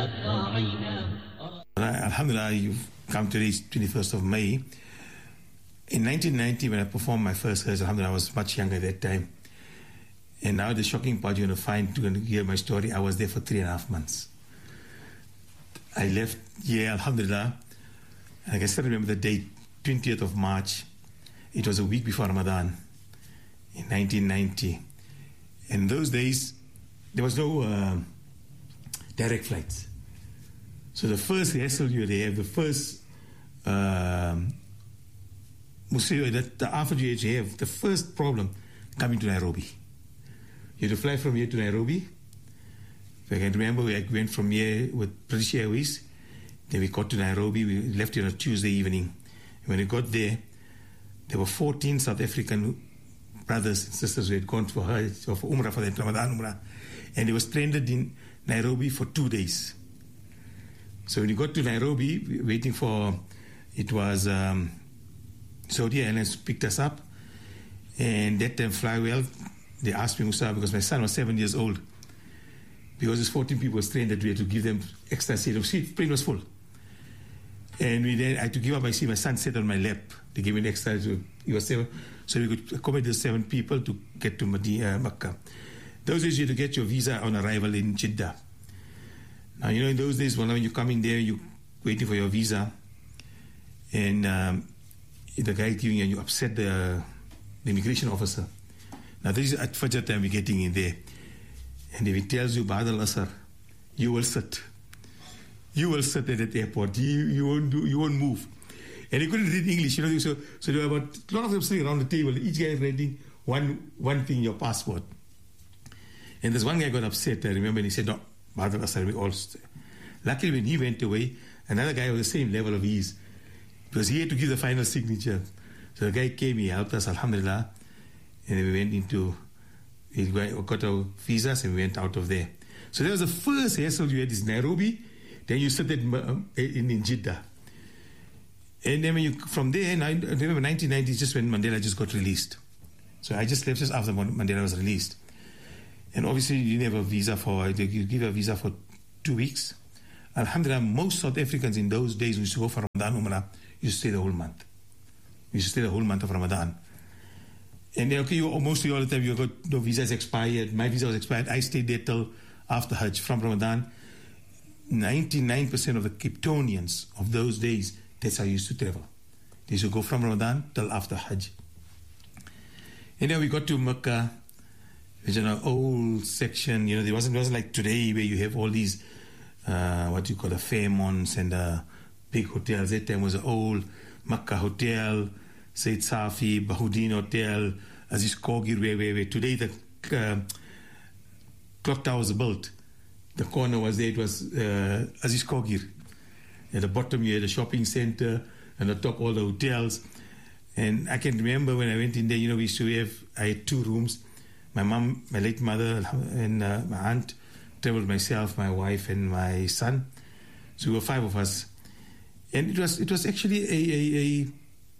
Alhamdulillah, you've come to this 21st of May. In 1990, when I performed my first Hajj, alhamdulillah, I was much younger at that time. And now the shocking part you're going to hear my story, I was there for 3.5 months. I left here, alhamdulillah, and I can still remember the date, 20th of March. It was a week before Ramadan in 1990. And in those days, there was no direct flights. So the first hassle you have, the first musibah that after you have, the first problem coming to Nairobi. You had to fly from here to Nairobi. If I can remember, we went from here with British Airways. Then we got to Nairobi. We left here on a Tuesday evening. And when we got there were 14 South African brothers and sisters who had gone for Hajj or for Umrah, for the Ramadan Umrah. And they were stranded in Nairobi for 2 days. So when we got to Nairobi, waiting for, it was Saudi Airlines picked us up. And that time, Flywell, they asked me, Musa, because my son was 7 years old. Because these 14 people were stranded, we had to give them extra seat. The plane was full. And I had to give up my seat. My son sat on my lap. They gave me an extra, he was 7. So we could accommodate 7 people to get to Makkah. Those days you had to get your visa on arrival in Jeddah. Now, in those days, when you come in there, you're waiting for your visa. And the guy giving you, and you upset the immigration officer. Now, this is at Fajr time we're getting in there. And if he tells you, Ba'ad al-Asr, you will sit. You will sit at that airport. You won't move. And he couldn't read English, so there were about a lot of them sitting around the table, each guy reading one thing, your passport. And this one guy got upset, I remember, and he said, no, Ba'ad al-Asr, we all stay. Luckily, when he went away, another guy was the same level of ease, because he had to give the final signature. So the guy came, he helped us, alhamdulillah, and then we went we got our visas and we went out of there. So that was the first hassle you had, is Nairobi, then you sit in Jeddah. And then from there, I remember 1990 is just when Mandela just got released. So I just left just after Mandela was released. And obviously you didn't have a visa you give a visa for 2 weeks. Alhamdulillah, most South Africans in those days used to go for Ramadan Umrah, used to stay the whole month. We used to stay the whole month of Ramadan. And then, mostly all the time you got, no, visa is expired. My visa was expired. I stayed there till after Hajj. From Ramadan, 99% of the Capetonians of those days, that's how I used to travel. They used to go from Ramadan till after Hajj. And then we got to Mecca, which is an old section. It wasn't like today where you have all these, what you call the Fairmonts and big hotels. That time was an old Mecca hotel, Said Safi, Bahudin Hotel, Aziz Kogir, where today the clock tower was built. The corner was there, it was Aziz Kogir. At the bottom you had a shopping center, and at the top all the hotels. And I can remember when I went in there, we used to I had 2 rooms. My mom, my late mother, and my aunt traveled with myself, my wife, and my son. So we were 5 of us. And it was actually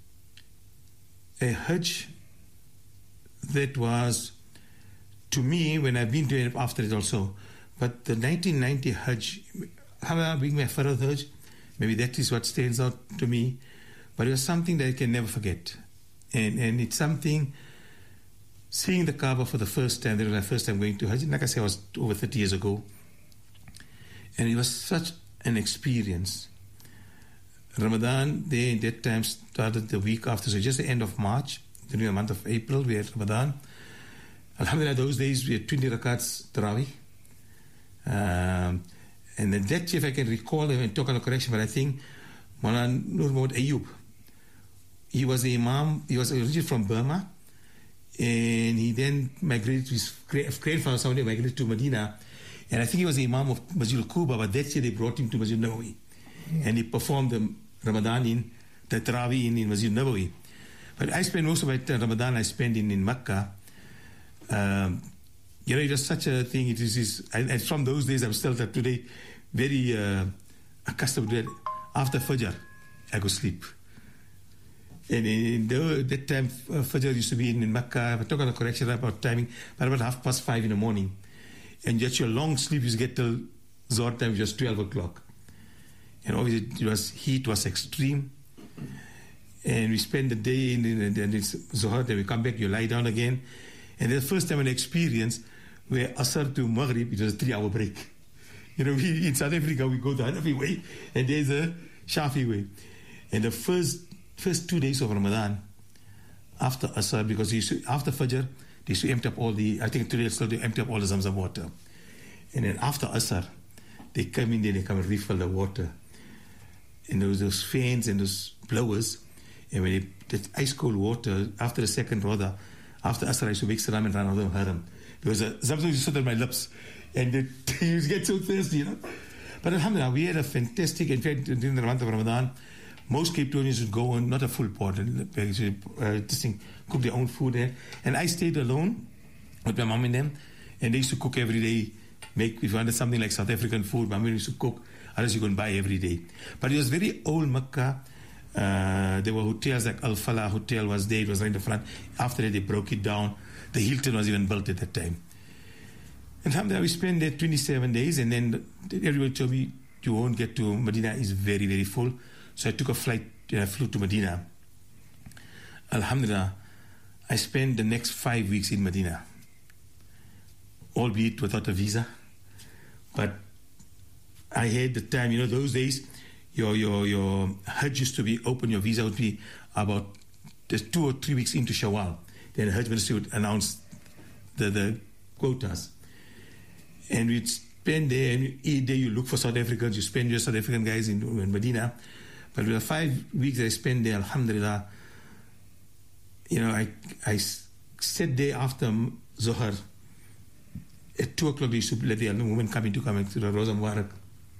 a Hajj that was, to me, when I've been to it after it also, but the 1990 Hajj, being my first Hajj, maybe that is what stands out to me, but it was something that I can never forget. And it's something, seeing the Kaaba for the first time, that was my first time going to Hajj, like I said, it was over 30 years ago, and it was such an experience. Ramadan, they at that time started the week after, so just the end of March, during the month of April, we had Ramadan. Alhamdulillah, those days we had 20 rakats Tarawih. And then that, if I can recall, and talk on the correction, but I think Maulana Nur Mahmud Ayub, he was the Imam, he was originally from Burma, and he then migrated to his grandfather, somebody migrated to Medina, and I think he was the Imam of Masjid al-Quba, but that year they brought him to Masjid Nabawi. And he performed the Ramadan the Tarawih in Masjid Nabawi. But I spent most of my Ramadan in Mecca. It was such a thing. And from those days, I'm still today very accustomed to it. After Fajr, I go sleep. And in that time, Fajr used to be in Mecca. I took on a correction about timing, but about 5:30 in the morning. And just your long sleep, you get till Zohar time, it was 12 o'clock. And obviously, heat was extreme. And we spend the day in it's Zohar, then we come back, you lie down again. And the first time I experienced where Asr to Maghrib, it was a 3-hour break. You know, in South Africa, we go the Hanafi way, and there's a Shafi way. And the first 2 days of Ramadan, after Asr, because after Fajr, they used to empty up all the, I think today they empty up all the Zamzam water. And then after Asr, they come in there, they come and refill the water. And there was those fans and those blowers, and when the ice cold water, after the second Roda, after Asr, I used to make salam and run out of the haram. Because Zamzam used to sit on my lips, and you used to get so thirsty, you know. But alhamdulillah, we had a fantastic, in fact, during the month of Ramadan, most Cape Townians would go on, not a full pot, this thing, cook their own food there. And I stayed alone with my mom and them, and they used to cook every day. If you wanted something like South African food, Mama used to cook, otherwise you could buy every day. But it was very old Makkah. There were hotels like Al Falah Hotel was there, it was right in the front. After that, they broke it down. The Hilton was even built at that time. And alhamdulillah, we spent there 27 days, and then everybody told me, you won't get to Medina, it's very, very full. So I took a flight, and I flew to Medina. Alhamdulillah, I spent the next 5 weeks in Medina, albeit without a visa. But I had the time, you know, those days, your Hajj used to be open, your visa would be about 2 or 3 weeks into Shawwal. Then the Hajj Ministry would announce the quotas. And we'd spend there, and each day you look for South Africans, you spend your South African guys in Medina. But with the 5 weeks I spent there, alhamdulillah, you know, I sat there after Zohar. At 2 o'clock, they used to let the women come into the Rosa Mubarak.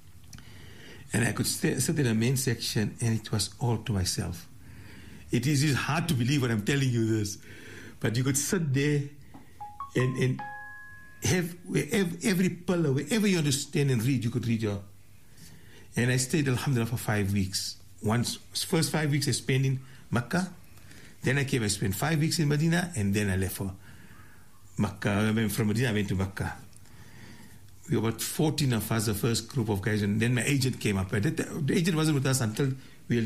And I could sit in the main section, and it was all to myself. It is hard to believe when I'm telling you this, but you could sit there and have every pillar, wherever you understand and read, you could read your. And I stayed, alhamdulillah, for 5 weeks. First 5 weeks I spent in Makkah. Then I came, I spent 5 weeks in Medina, and then I left for Makkah. From Medina, I went to Makkah. We were about 14 of us, the first group of guys, and then my agent came up. The agent wasn't with us until we